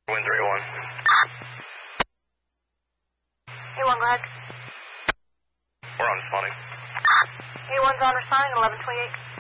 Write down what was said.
Wind 3-1. A1, go ahead. We're on responding. A1's on responding, 1128.